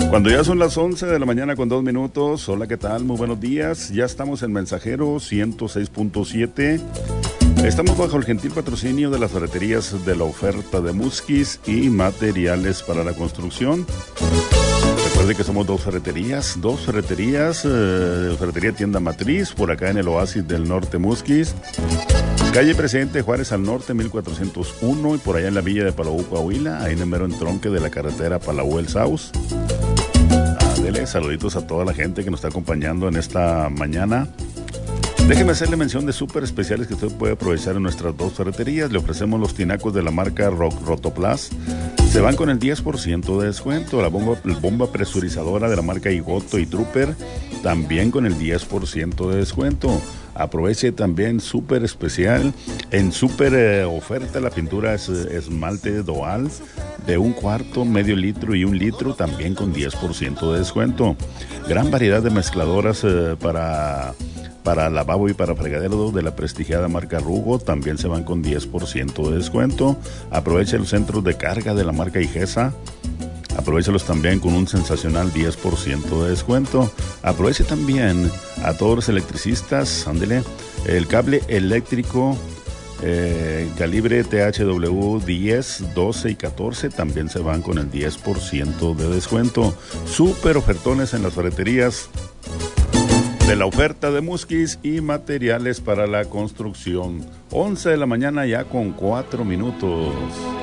Cuando ya son las 11 de la mañana con 2 minutos, hola, ¿qué tal? Muy buenos días, ya estamos en Mensajero 106.7. Estamos bajo el gentil patrocinio de las ferreterías de la oferta de Musquis y materiales para la construcción. Recuerde que somos dos ferreterías, Ferretería Tienda Matriz, por acá en el Oasis del Norte Musquis. Calle Presidente Juárez al norte, 1401, y por allá en la villa de Palau, Coahuila, ahí en el mero entronque de la carretera Palau-El Saus. Saluditos a toda la gente que nos está acompañando en esta mañana. Déjeme hacerle mención de súper especiales que usted puede aprovechar en nuestras dos ferreterías. Le ofrecemos los tinacos de la marca Rotoplas. Se van con el 10% de descuento. La bomba presurizadora de la marca Igoto y Trooper, también con el 10% de descuento. Aproveche también súper especial, en súper oferta, la pintura es esmalte Doal de 1/4, medio litro y 1 litro, también con 10% de descuento. Gran variedad de mezcladoras para lavabo y para fregadero de la prestigiada marca Rugo, también se van con 10% de descuento. Aproveche los centros de carga de la marca Igesa. Aprovechelos también con un sensacional 10% de descuento. Aproveche también a todos los electricistas, ándele, el cable eléctrico calibre THW 10, 12 y 14 también se van con el 10% de descuento. Súper ofertones en las ferreterías de la oferta de Musquis y materiales para la construcción. 11 de la mañana ya con 4 minutos.